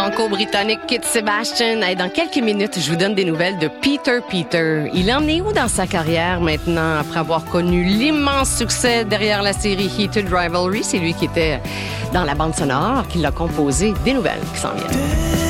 franco-britannique Kit Sebastian. Hey, dans quelques minutes, je vous donne des nouvelles de Peter Peter. Il en est où dans sa carrière maintenant, après avoir connu l'immense succès derrière la série Heated Rivalry? C'est lui qui était dans la bande sonore, qui l'a composé. Des nouvelles qui s'en viennent.